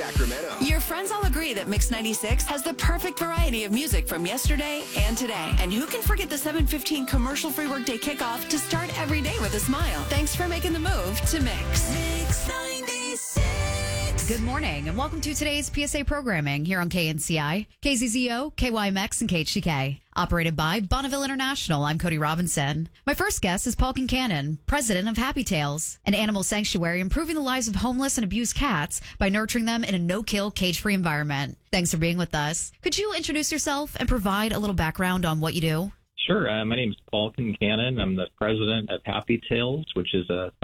Sacramento. Your friends all agree that Mix 96 has the perfect variety of music from yesterday and today. And who can forget the 7:15 commercial-free workday kickoff to start every day with a smile? Thanks for making the move to Mix. Mix 96. Good morning and welcome to today's PSA programming here on KNCI, KZZO, KYMX, and KHTK. Operated by Bonneville International, I'm Cody Robinson. My first guest is Paul Kincannon, president of Happy Tails, an animal sanctuary improving the lives of homeless and abused cats by nurturing them in a no-kill, cage-free environment. Thanks for being with us. Could you introduce yourself and provide a little background on what you do? Sure. My name is Paul Kincannon. I'm the president of Happy Tails, which is a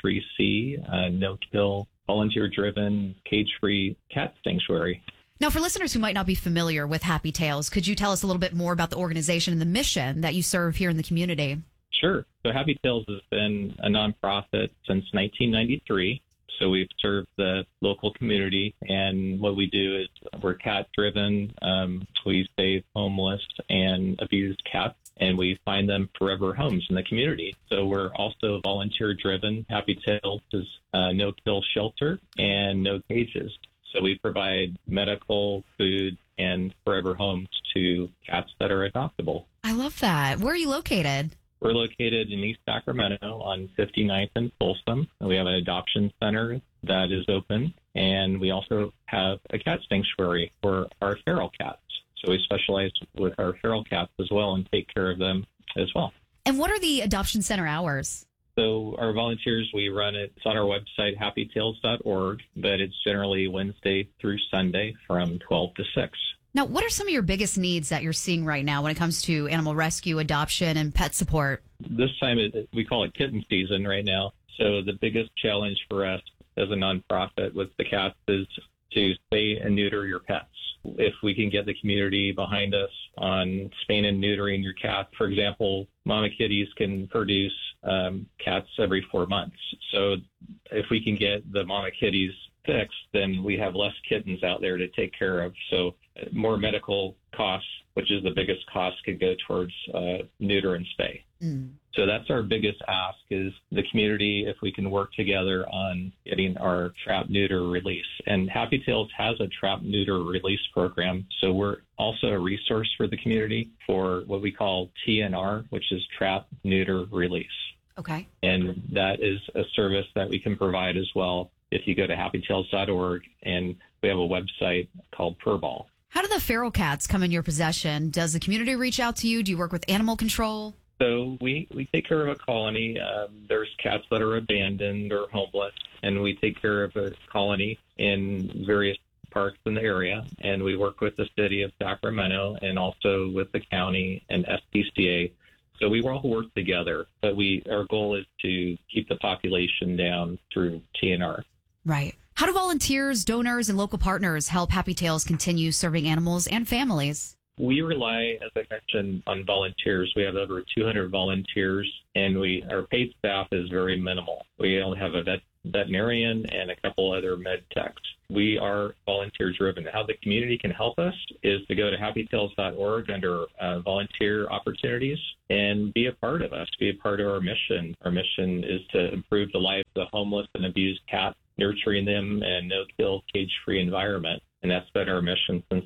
503c, no-kill, volunteer-driven, cage-free cat sanctuary. Now, for listeners who might not be familiar with Happy Tails, could you tell us a little bit more about the organization and the mission that you serve here in the community? Sure. So Happy Tails has been a nonprofit since 1993. So we've served the local community, and what we do is we're cat-driven. We save homeless and abused cats, and we find them forever homes in the community. So we're also volunteer-driven. Happy Tails is a no-kill shelter and no cages. So we provide medical, food, and forever homes to cats that are adoptable. I love that. Where are you located? We're located in East Sacramento on 59th and Folsom. We have an adoption center that is open, and we also have a cat sanctuary for our feral cats. So we specialize with our feral cats as well and take care of them as well. And what are the adoption center hours? So our volunteers, we run it. It's on our website, happytails.org, but it's generally Wednesday through Sunday from 12 to 6. Now, what are some of your biggest needs that you're seeing right now when it comes to animal rescue, adoption, and pet support? This time, we call it kitten season right now. So the biggest challenge for us as a nonprofit with the cats is to spay and neuter your pets. If we can get the community behind us on spaying and neutering your cat, for example, mama kitties can produce cats every 4 months. So if we can get the mama kitties fixed, then we have less kittens out there to take care of. So more medical costs, which is the biggest cost, could go towards neuter and spay. So that's our biggest ask is the community, if we can work together on getting our trap neuter release. And Happy Tails has a trap neuter release program. So we're also a resource for the community for what we call TNR, which is trap neuter release. Okay. And that is a service that we can provide as well if you go to happytails.org, and we have a website called Furball. How do the feral cats come in your possession? Does the community reach out to you? Do you work with animal control? So we take care of a colony. There's cats that are abandoned or homeless, and we take care of a colony in various parks in the area. And we work with the city of Sacramento and also with the county and SPCA. So we all work together, but our goal is to keep the population down through TNR. Right. How do volunteers, donors, and local partners help Happy Tails continue serving animals and families? We rely, as I mentioned, on volunteers. We have over 200 volunteers, and our paid staff is very minimal. We only have a veterinarian and a couple other med techs. We are volunteer-driven. How the community can help us is to go to happytails.org under volunteer opportunities and be a part of us, be a part of our mission. Our mission is to improve the lives of homeless and abused cats, nurturing them in a no-kill, cage-free environment. And that's been our mission since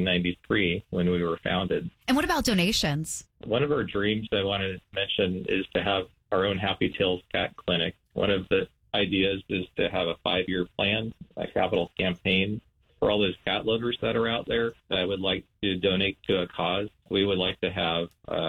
1993 when we were founded. And what about donations? One of our dreams I wanted to mention is to have our own Happy Tails Cat Clinic. One of the ideas is to have a 5-year plan, a capital campaign for all those cat lovers that are out there that would like to donate to a cause. We would like to have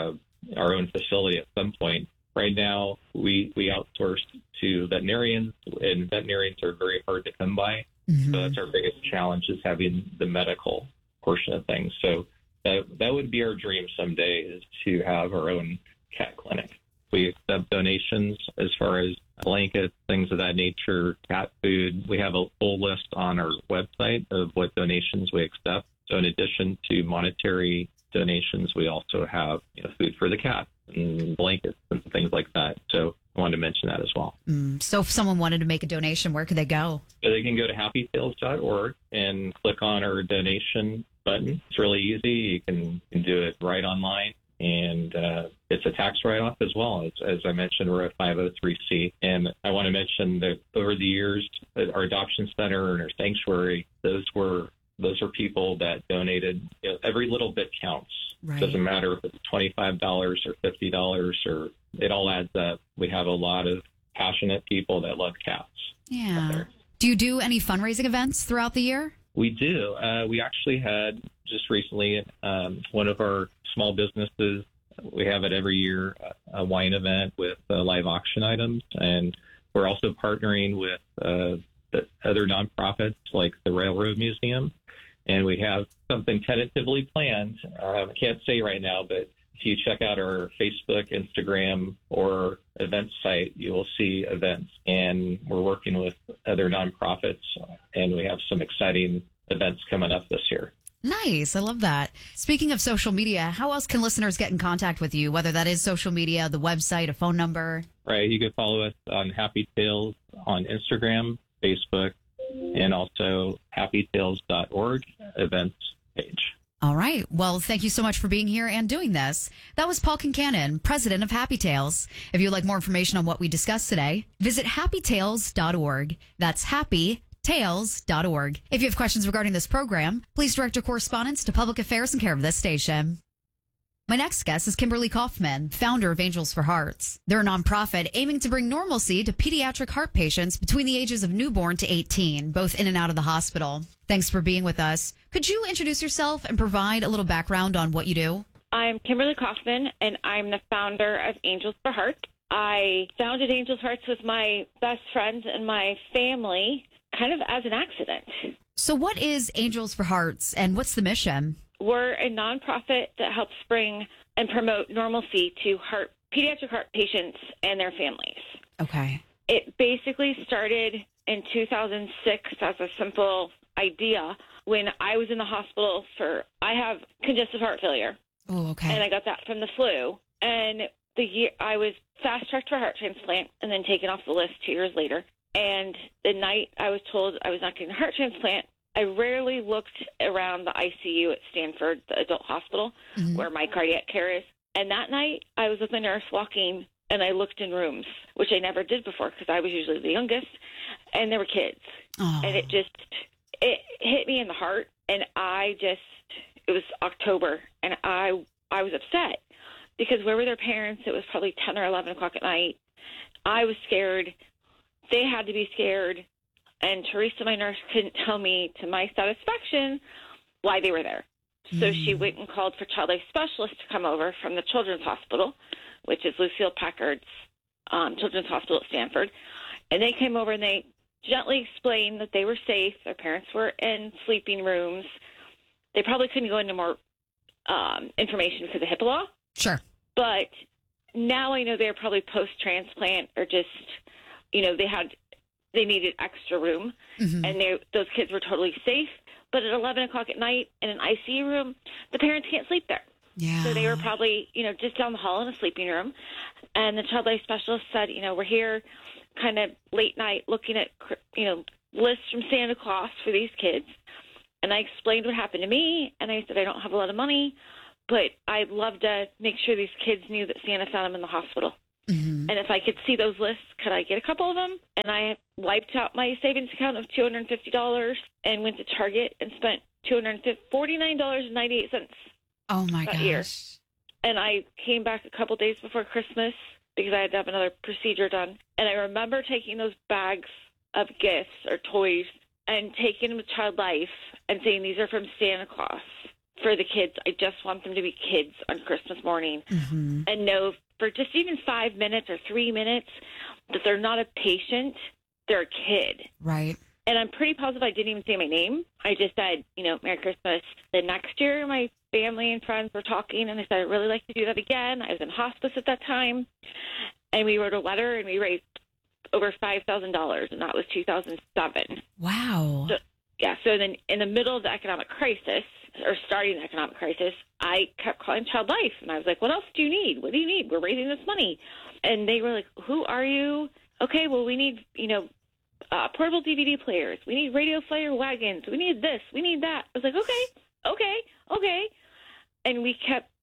our own facility at some point. Right now, we outsource to veterinarians, and veterinarians are very hard to come by. Mm-hmm. So that's our biggest challenge is having the medical portion of things. So that would be our dream someday is to have our own cat clinic. We accept donations as far as blankets, things of that nature, cat food. We have a full list on our website of what donations we accept. So in addition to monetary donations, we also have food for the cat and blankets and things like that. So I wanted to mention that as well. So if someone wanted to make a donation, where could they go? So they can go to happytails.org and click on our donation button. It's really easy. You can do it right online. And it's it's a tax write-off as well. As I mentioned, we're a 503c. And I want to mention that over the years, our adoption center and our sanctuary, those are people that donated. Every little bit counts. Right. Doesn't matter if it's $25 or $50 or it all adds up. We have a lot of passionate people that love cats. Yeah. Do you do any fundraising events throughout the year? We do. We actually had just recently one of our small businesses. We have it every year, a wine event with live auction items. And we're also partnering with the other nonprofits like the Railroad Museum. And we have something tentatively planned. I can't say right now, but if you check out our Facebook, Instagram, or event site, you will see events. And we're working with other nonprofits, and we have some exciting events coming up this year. Nice. I love that. Speaking of social media, how else can listeners get in contact with you, whether that is social media, the website, a phone number? Right. You can follow us on Happy Tales on Instagram, Facebook, and also happytales.org events page. All right. Well, thank you so much for being here and doing this. That was Paul Kincannon, president of Happy Tales. If you'd like more information on what we discussed today, visit happytales.org. That's happytales.org. If you have questions regarding this program, please direct your correspondence to Public Affairs in care of this station. My next guest is Kimberly Kaufman, founder of Angels for Hearts. They're a nonprofit aiming to bring normalcy to pediatric heart patients between the ages of newborn to 18, both in and out of the hospital. Thanks for being with us. Could you introduce yourself and provide a little background on what you do? I'm Kimberly Kaufman, and I'm the founder of Angels for Hearts. I founded Angels for Hearts with my best friend and my family kind of as an accident. So what is Angels for Hearts, and what's the mission? We're a nonprofit that helps bring and promote normalcy to pediatric heart patients and their families. Okay. It basically started in 2006 as a simple idea when I was in the hospital I have congestive heart failure. Oh, okay. And I got that from the flu. And I was fast-tracked for a heart transplant and then taken off the list 2 years later. And the night I was told I was not getting a heart transplant, I rarely looked around the ICU at Stanford, the adult hospital, where my cardiac care is. And that night, I was with a nurse walking, and I looked in rooms, which I never did before because I was usually the youngest, and there were kids. Oh. And it hit me in the heart, and it was October, and I was upset because where were their parents? It was probably 10 or 11 o'clock at night. I was scared. They had to be scared. And Teresa, my nurse, couldn't tell me to my satisfaction why they were there. So she went and called for child life specialists to come over from the Children's Hospital, which is Lucille Packard's Children's Hospital at Stanford. And they came over and they gently explained that they were safe. Their parents were in sleeping rooms. They probably couldn't go into more information because of HIPAA law. Sure. But now I know they're probably post-transplant or just, they needed extra room, and those kids were totally safe. But at 11 o'clock at night in an ICU room, the parents can't sleep there. Yeah. So they were probably, just down the hall in a sleeping room. And the child life specialist said, we're here kind of late night looking at, lists from Santa Claus for these kids. And I explained what happened to me, and I said I don't have a lot of money, but I'd love to make sure these kids knew that Santa found them in the hospital. And if I could see those lists, could I get a couple of them? And I wiped out my savings account of $250 and went to Target and spent $49.98 oh my that gosh. year. And I came back a couple days before Christmas because I had to have another procedure done. And I remember taking those bags of gifts or toys and taking them to Child Life and saying, these are from Santa Claus for the kids. I just want them to be kids on Christmas morning and know for just even 5 minutes or 3 minutes that they're not a patient, they're a kid. Right. And I'm pretty positive I didn't even say my name. I just said, Merry Christmas. The next year, my family and friends were talking, and I said, I'd really like to do that again. I was in hospice at that time. And we wrote a letter, and we raised over $5,000, and that was 2007. Wow. So then in the middle of the economic crisis, or starting the economic crisis, I kept calling Child Life, and I was like, what else do you need? What do you need? We're raising this money. And they were like, who are you? Okay, well, we need, portable DVD players. We need radio flyer wagons. We need this. We need that. I was like, okay. And we kept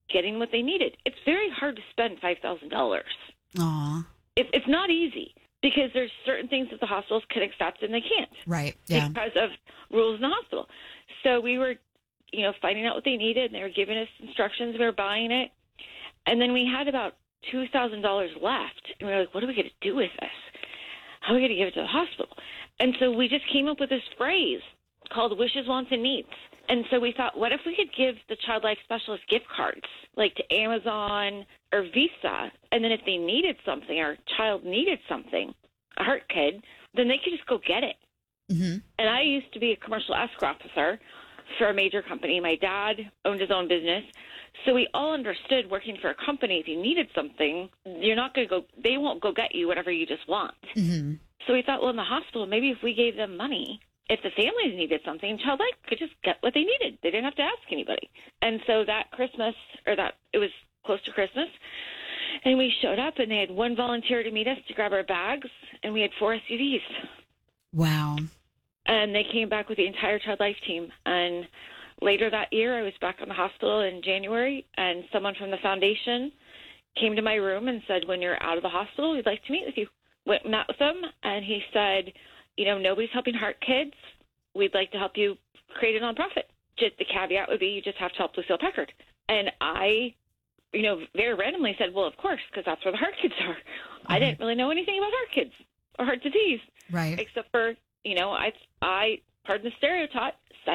getting what they needed. It's very hard to spend $5,000. Aw. It's not easy because there's certain things that the hospitals can accept and they can't. Right. Yeah. Because of rules in the hospital. So we were, finding out what they needed, and they were giving us instructions. We were buying it. And then we had about $2,000 left. And we were like, what are we going to do with this? How are we going to give it to the hospital? And so we just came up with this phrase called wishes, wants, and needs. And so we thought, what if we could give the Child Life Specialist gift cards, like to Amazon or Visa, and then if they needed something, or a child needed something, a heart kid, then they could just go get it. Mm-hmm. And I used to be a commercial escrow officer for a major company. My dad owned his own business. So we all understood working for a company, if you needed something, you're not going to go, they won't go get you whatever you just want. Mm-hmm. So we thought, well, in the hospital, maybe if we gave them money, if the families needed something, Child Life could just get what they needed. They didn't have to ask anybody. And so that Christmas, it was close to Christmas, and we showed up, and they had one volunteer to meet us to grab our bags, and we had 4 SUVs. Wow. And they came back with the entire Child Life team. And later that year, I was back in the hospital in January, and someone from the foundation came to my room and said, when you're out of the hospital, we'd like to meet with you. Met with him, and he said, nobody's helping heart kids. We'd like to help you create a nonprofit. Just the caveat would be you just have to help Lucille Packard. And I, very randomly said, well, of course, because that's where the heart kids are. Mm-hmm. I didn't really know anything about heart kids or heart disease. Right. Except for, I pardon the stereotype,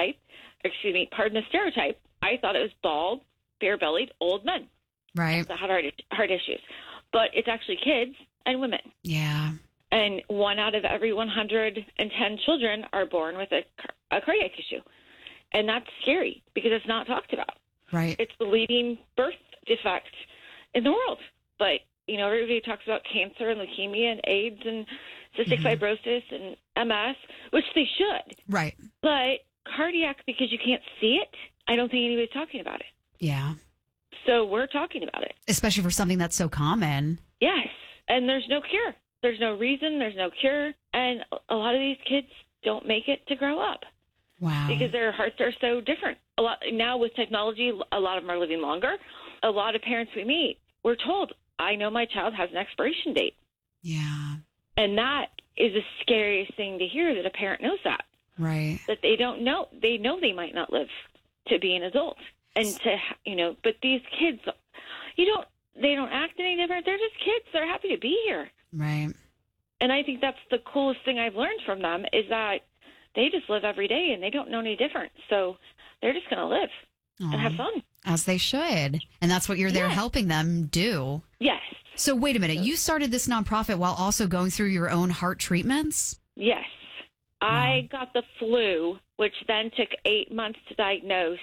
I thought it was bald, bare-bellied old men Right. that had heart issues. But it's actually kids and women. Yeah. And 1 out of every 110 children are born with a cardiac issue. And that's scary because it's not talked about. Right. It's the leading birth defect in the world. But, everybody talks about cancer and leukemia and AIDS and cystic fibrosis and MS, which they should. Right. But cardiac, because you can't see it, I don't think anybody's talking about it. Yeah. So we're talking about it. Especially for something that's so common. Yes. And there's no cure. There's no reason. There's no cure. And a lot of these kids don't make it to grow up. Wow. Because their hearts are so different. Now with technology, a lot of them are living longer. A lot of parents we meet, we're told, I know my child has an expiration date. Yeah. And that is the scariest thing to hear, that a parent knows that. Right. That they don't know. They know they might not live to be an adult. And but these kids, they don't act any different. They're just kids. They're happy to be here. Right. And I think that's the coolest thing I've learned from them, is that they just live every day and they don't know any different. So they're just going to live and have fun. As they should. And that's what you're there helping them do. Yes. So wait a minute. You started this nonprofit while also going through your own heart treatments? Yes. Wow. I got the flu, which then took 8 months to diagnose.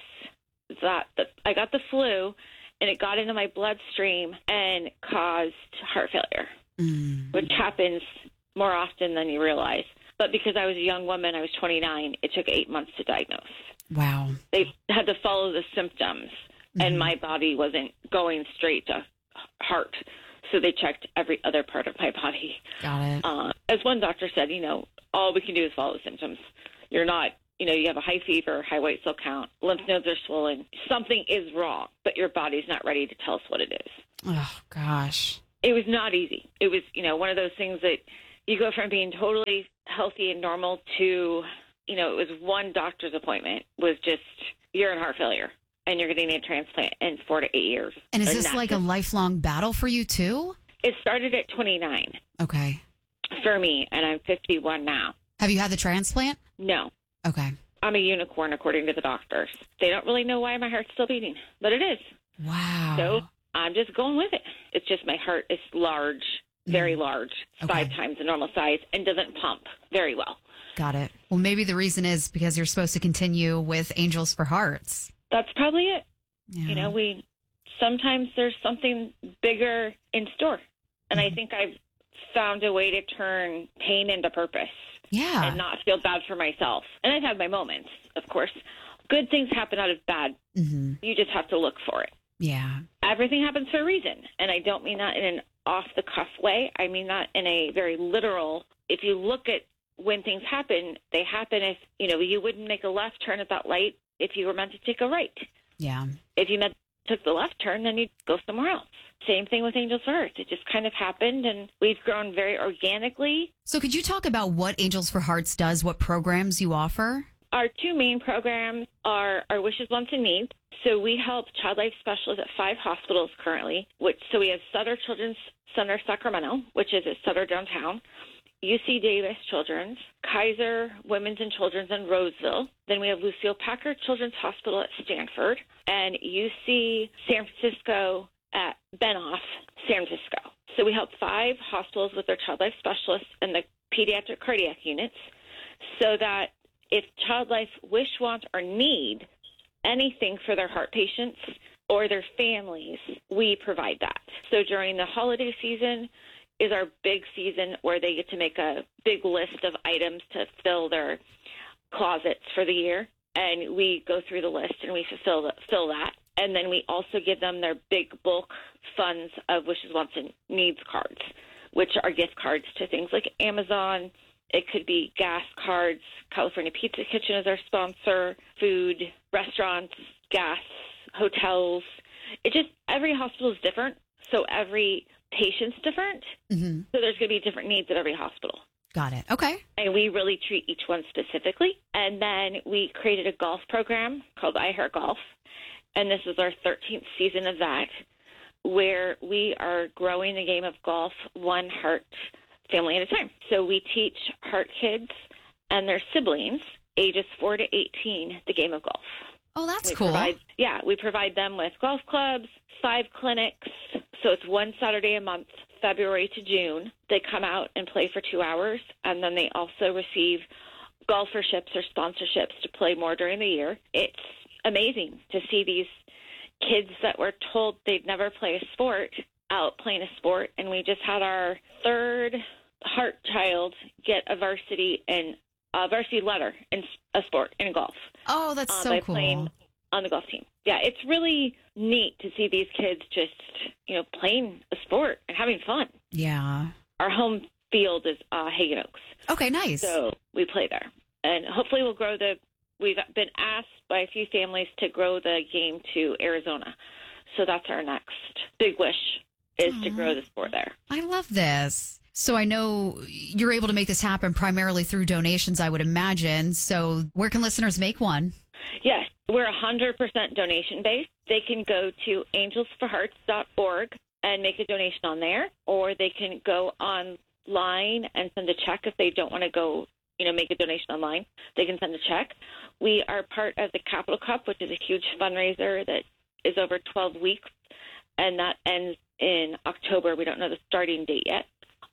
I got the flu, and it got into my bloodstream and caused heart failure, which happens more often than you realize. But because I was a young woman, I was 29, it took 8 months to diagnose. Wow. They had to follow the symptoms, and my body wasn't going straight to heart. So they checked every other part of my body. Got it. As one doctor said, all we can do is follow the symptoms. You're not, you have a high fever, high white cell count, lymph nodes are swollen. Something is wrong, but your body's not ready to tell us what it is. Oh, gosh. It was not easy. It was, one of those things that you go from being totally healthy and normal to, it was one doctor's appointment was just, you're in heart failure and you're getting a transplant in 4 to 8 years. And is this like a lifelong battle for you too? It started at 29. Okay. For me, and I'm 51 now. Have you had the transplant? No. Okay. I'm a unicorn, according to the doctors. They don't really know why my heart's still beating, but it is. Wow. So I'm just going with it. It's just my heart is large, very large, 5 times the normal size, and doesn't pump very well. Got it. Well, maybe the reason is because you're supposed to continue with Angels for Hearts. That's probably it. Yeah. Sometimes there's something bigger in store. And I think I've found a way to turn pain into purpose. Yeah. And not feel bad for myself. And I've had my moments, of course. Good things happen out of bad. Mm-hmm. You just have to look for it. Yeah. Everything happens for a reason. And I don't mean that in an off-the-cuff way. I mean that in a very literal. If you look at when things happen, they happen if, you wouldn't make a left turn at that light if you were meant to take a right. Yeah. If you took the left turn, then you'd go somewhere else. Same thing with Angels for Hearts. It just kind of happened, and we've grown very organically. So could you talk about what Angels for Hearts does, what programs you offer? Our two main programs are our Wishes, Wants, and Needs. So we help child life specialists at 5 hospitals currently. So we have Sutter Children's Center Sacramento, which is at Sutter downtown, UC Davis Children's, Kaiser Women's and Children's in Roseville. Then we have Lucille Packard Children's Hospital at Stanford, and UC San Francisco at Benoff, San Francisco. So we help 5 hospitals with their child life specialists and the pediatric cardiac units, so that if child life wish, want, or need anything for their heart patients or their families, we provide that. So during the holiday season is our big season where they get to make a big list of items to fill their closets for the year. And we go through the list and we fill that. And then we also give them their big bulk funds of wishes, wants, and needs cards, which are gift cards to things like Amazon. It could be gas cards. California Pizza Kitchen is our sponsor. Food, restaurants, gas, hotels. Every hospital is different, so every patient's different. Mm-hmm. So there's going to be different needs at every hospital. Got it. Okay. And we really treat each one specifically. And then we created a golf program called I Heart Golf. And this is our 13th season of that, where we are growing the game of golf one heart family at a time. So we teach heart kids and their siblings, ages 4 to 18, the game of golf. Oh, that's cool. We provide them with golf clubs, 5 clinics. So it's one Saturday a month, February to June. They come out and play for 2 hours, and then they also receive golferships or sponsorships to play more during the year. It's amazing to see these kids that were told they'd never play a sport out playing a sport. And we just had our 3rd heart child get a varsity letter in a sport in golf. Oh, that's so by cool. Playing on the golf team. Yeah, it's really neat to see these kids just, playing a sport and having fun. Yeah. Our home field is Hagen Oaks. Okay, nice. So we play there. And hopefully we'll grow we've been asked by a few families to grow the game to Arizona. So that's our next big wish, is to grow the sport there. I love this. So I know you're able to make this happen primarily through donations, I would imagine. So where can listeners make one? Yes, we're 100% donation-based. They can go to angelsforhearts.org and make a donation on there, or they can go online and send a check if they don't want to go, make a donation online. They can send a check. We are part of the Capital Cup, which is a huge fundraiser that is over 12 weeks, and that ends in October. We don't know the starting date yet.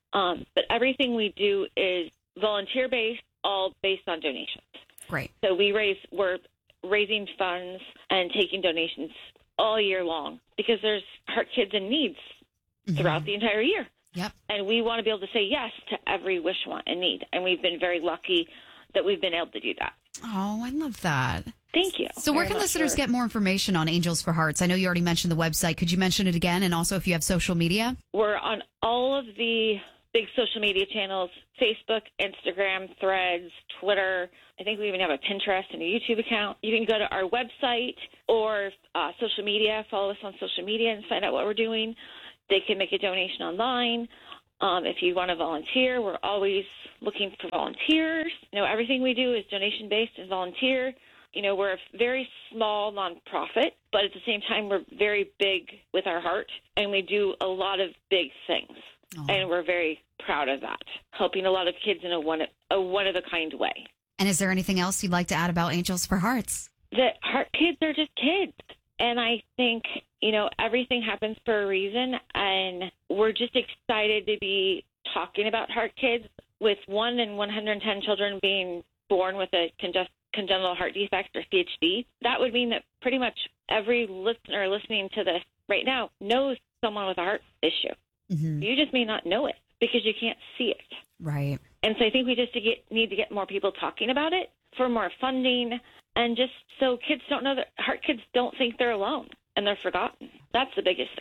But everything we do is volunteer-based, all based on donations. Great. So we're raising funds and taking donations all year long because there's heart kids in needs throughout the entire year. Yep. And we want to be able to say yes to every wish, want, and need. And we've been very lucky that we've been able to do that. Oh, I love that. Thank you. So where can listeners get more information on Angels for Hearts? I know you already mentioned the website. Could you mention it again? And also if you have social media? We're on all of the big social media channels, Facebook, Instagram, Threads, Twitter. I think we even have a Pinterest and a YouTube account. You can go to our website or social media, follow us on social media and find out what we're doing. They can make a donation online. If you want to volunteer, we're always looking for volunteers. Everything we do is donation-based and volunteer. We're a very small nonprofit, but at the same time, we're very big with our heart, and we do a lot of big things. Oh. And we're very proud of that, helping a lot of kids in a one-of-a-kind way. And is there anything else you'd like to add about Angels for Hearts? The heart kids are just kids. And I think, everything happens for a reason. And we're just excited to be talking about heart kids, with 1 in 110 children being born with a congenital heart defect or CHD. That would mean that pretty much every listener listening to this right now knows someone with a heart issue. Mm-hmm. You just may not know it because you can't see it. Right. And so I think we just need to get more people talking about it for more funding, and just so kids don't know that heart kids don't think they're alone and they're forgotten. That's the biggest thing.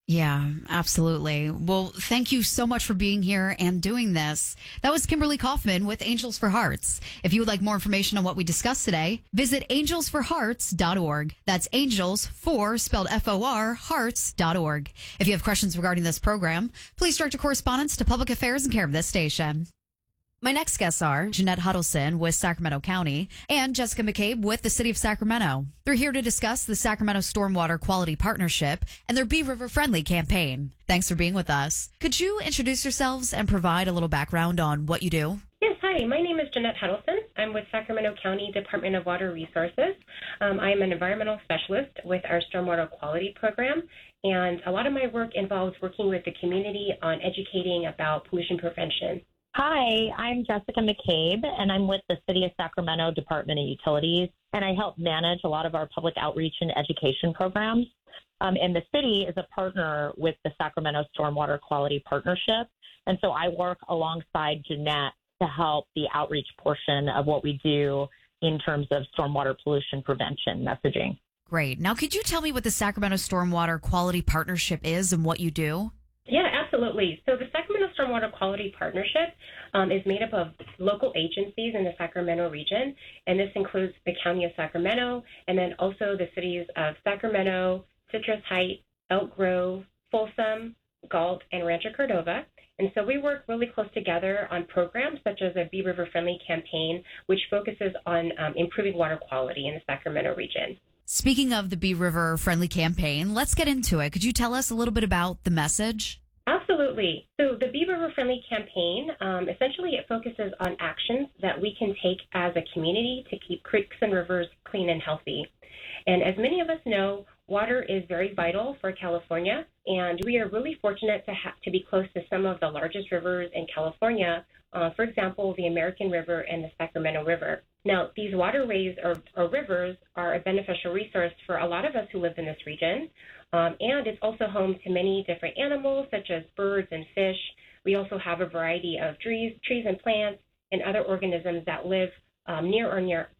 Yeah, absolutely. Well, thank you so much for being here and doing this. That was Kimberly Kaufman with Angels for Hearts. If you would like more information on what we discussed today, visit angelsforhearts.org. That's angels for spelled FOR hearts.org. If you have questions regarding this program, please direct your correspondence to Public Affairs in care of this station. My next guests are Jeanette Huddleston with Sacramento County and Jessica McCabe with the City of Sacramento. They're here to discuss the Sacramento Stormwater Quality Partnership and their Bee River Friendly campaign. Thanks for being with us. Could you introduce yourselves and provide a little background on what you do? Yes, hi. My name is Jeanette Huddleston. I'm with Sacramento County Department of Water Resources. I am an environmental specialist with our Stormwater Quality Program, and a lot of my work involves working with the community on educating about pollution prevention. Hi, I'm Jessica McCabe, and I'm with the City of Sacramento Department of Utilities, and I help manage a lot of our public outreach and education programs. And the city is a partner with the Sacramento Stormwater Quality Partnership, and so I work alongside Jeanette to help the outreach portion of what we do in terms of stormwater pollution prevention messaging. Great. Now, could you tell me what the Sacramento Stormwater Quality Partnership is and what you do? Yeah, absolutely. So the Sacramento Stormwater Quality Partnership is made up of local agencies in the Sacramento region, and this includes the County of Sacramento, and then also the cities of Sacramento, Citrus Heights, Elk Grove, Folsom, Galt, and Rancho Cordova. And so we work really close together on programs such as a Bee River Friendly campaign, which focuses on improving water quality in the Sacramento region. Speaking of the Bee River Friendly campaign, let's get into it. Could you tell us a little bit about the message? Absolutely. So the Bee River Friendly campaign, essentially it focuses on actions that we can take as a community to keep creeks and rivers clean and healthy. And as many of us know, water is very vital for California, and we are really fortunate to be close to some of the largest rivers in California, for example, the American River and the Sacramento River. Now, these waterways or rivers are a beneficial resource for a lot of us who live in this region, and it's also home to many different animals such as birds and fish. We also have a variety of trees and plants and other organisms that live near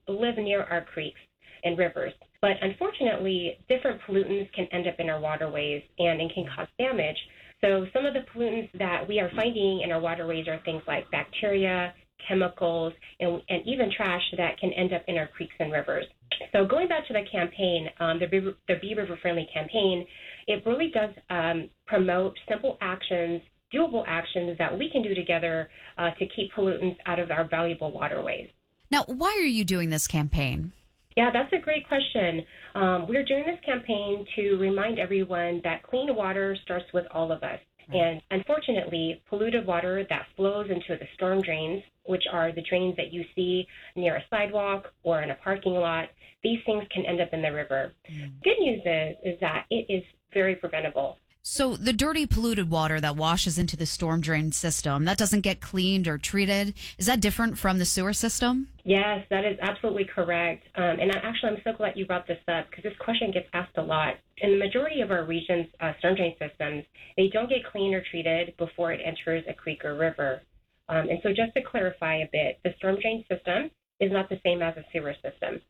our creeks and rivers. But unfortunately, different pollutants can end up in our waterways and can cause damage. So some of the pollutants that we are finding in our waterways are things like bacteria, chemicals, and even trash that can end up in our creeks and rivers. So going back to the campaign, the Bee River Friendly campaign, it really does promote simple actions, doable actions that we can do together to keep pollutants out of our valuable waterways. Now, why are you doing this campaign? Yeah, that's a great question. We're doing this campaign to remind everyone that clean water starts with all of us. And unfortunately, polluted water that flows into the storm drains, which are the drains that you see near a sidewalk or in a parking lot, these things can end up in the river. Good news is that it is very preventable. So the dirty, polluted water that washes into the storm drain system, that doesn't get cleaned or treated. Is that different from the sewer system? Yes, that is absolutely correct. And I'm so glad you brought this up because this question gets asked a lot. In the majority of our region's storm drain systems, they don't get cleaned or treated before it enters a creek or river. And so just to clarify a bit, the storm drain system is not the same as a sewer system.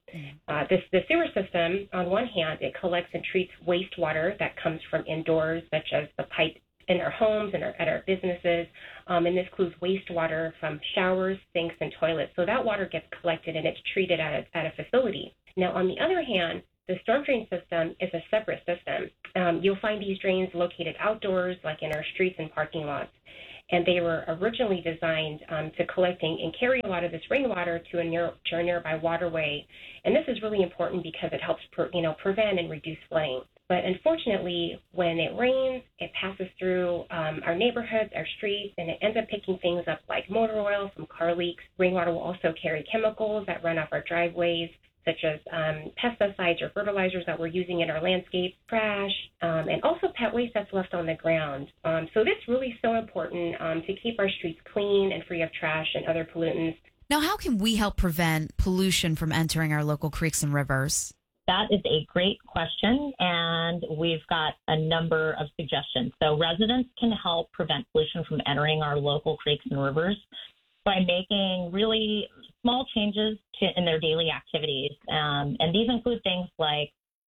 The sewer system, on one hand, it collects and treats wastewater that comes from indoors, such as the pipe in our homes and at our businesses, and this includes wastewater from showers, sinks, and toilets. So that water gets collected and it's treated at a facility. Now, on the other hand, the storm drain system is a separate system. You'll find these drains located outdoors, like in our streets and parking lots. And they were originally designed to collect and carry a lot of this rainwater to a nearby waterway. And this is really important because it helps prevent and reduce flooding. But unfortunately, when it rains, it passes through our neighborhoods, our streets, and it ends up picking things up like motor oil from car leaks. Rainwater will also carry chemicals that run off our driveways, such as pesticides or fertilizers that we're using in our landscape, trash, and also pet waste that's left on the ground. So this really is so important to keep our streets clean and free of trash and other pollutants. Now, how can we help prevent pollution from entering our local creeks and rivers? That is a great question, and we've got a number of suggestions. So residents can help prevent pollution from entering our local creeks and rivers by making really small changes in their daily activities. And these include things like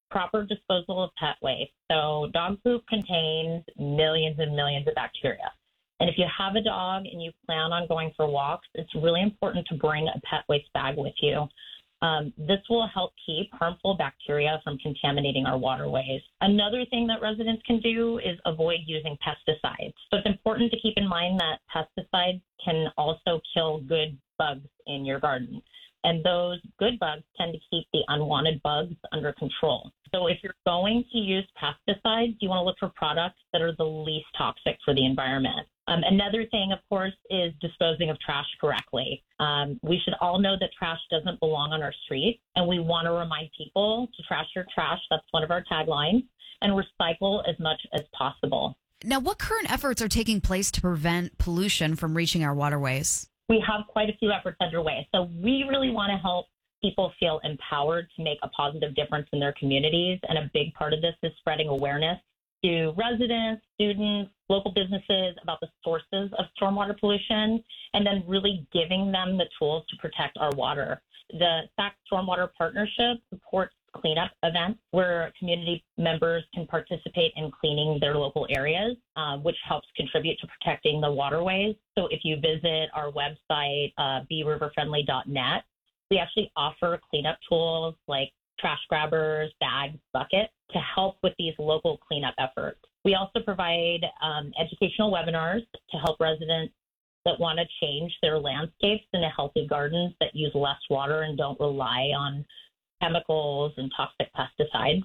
proper disposal of pet waste. So dog poop contains millions and millions of bacteria. And if you have a dog and you plan on going for walks, it's really important to bring a pet waste bag with you. This will help keep harmful bacteria from contaminating our waterways. Another thing that residents can do is avoid using pesticides. So it's important to keep in mind that pesticides can also kill good bugs in your garden. And those good bugs tend to keep the unwanted bugs under control. So if you're going to use pesticides, you want to look for products that are the least toxic for the environment. Another thing, of course, is disposing of trash correctly. We should all know that trash doesn't belong on our streets, and we want to remind people to trash your trash. That's one of our taglines, and recycle as much as possible. Now, what current efforts are taking place to prevent pollution from reaching our waterways? We have quite a few efforts underway. So we really want to help people feel empowered to make a positive difference in their communities. And a big part of this is spreading awareness to residents, students, local businesses about the sources of stormwater pollution, and then really giving them the tools to protect our water. The SAC Stormwater Partnership supports cleanup events where community members can participate in cleaning their local areas, which helps contribute to protecting the waterways. So if you visit our website, beriverfriendly.net, we actually offer cleanup tools like trash grabbers, bags, buckets to help with these local cleanup efforts. We also provide educational webinars to help residents that want to change their landscapes into healthy gardens that use less water and don't rely on chemicals and toxic pesticides.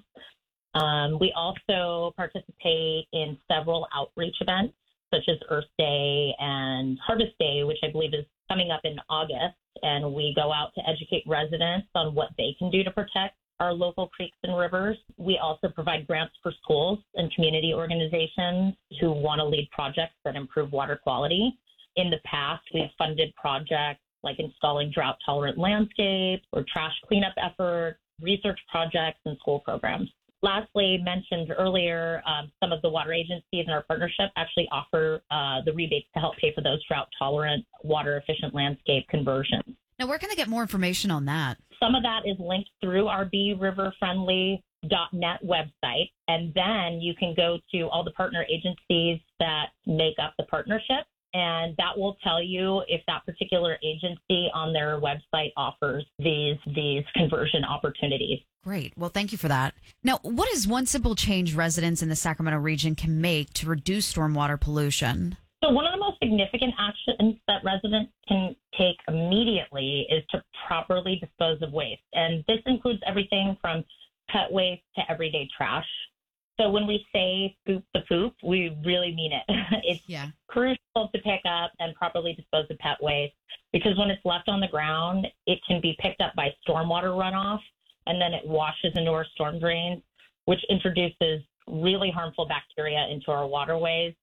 We also participate in several outreach events, such as Earth Day and Harvest Day, which I believe is coming up in August. And we go out to educate residents on what they can do to protect our local creeks and rivers. We also provide grants for schools and community organizations who want to lead projects that improve water quality. In the past, we've funded projects like installing drought-tolerant landscapes or trash cleanup efforts, research projects, and school programs. Lastly, mentioned earlier, some of the water agencies in our partnership actually offer the rebates to help pay for those drought-tolerant, water-efficient landscape conversions. Now, where can they get more information on that? Some of that is linked through our beriverfriendly.net website, and then you can go to all the partner agencies that make up the partnership, and that will tell you if that particular agency on their website offers these conversion opportunities. Great. Well, thank you for that. Now, what is one simple change residents in the Sacramento region can make to reduce stormwater pollution? So one of the most significant actions that residents can take immediately is to properly dispose of waste. And this includes everything from pet waste to everyday trash. So when we say scoop the poop, we really mean it. It's crucial to pick up and properly dispose of pet waste because when it's left on the ground, it can be picked up by stormwater runoff and then it washes into our storm drains, which introduces really harmful bacteria into our waterways.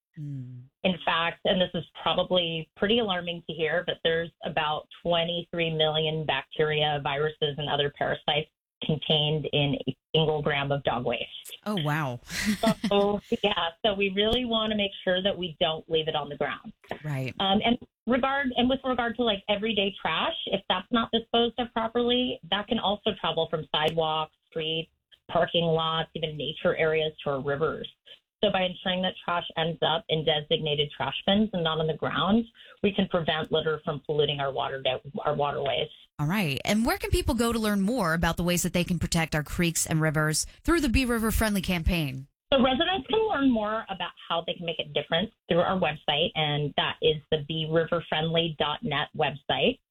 In fact, and this is probably pretty alarming to hear, but there's about 23 million bacteria, viruses, and other parasites contained in a single gram of dog waste. Oh, wow. So we really want to make sure that we don't leave it on the ground. Right. And with regard to like everyday trash, if that's not disposed of properly, that can also travel from sidewalks, streets, parking lots, even nature areas to our rivers. So by ensuring that trash ends up in designated trash bins and not on the ground, we can prevent litter from polluting our waterways. All right. And where can people go to learn more about the ways that they can protect our creeks and rivers through the Be River Friendly campaign? So residents can learn more about how they can make a difference through our website, and that is the beriverfriendly.net website.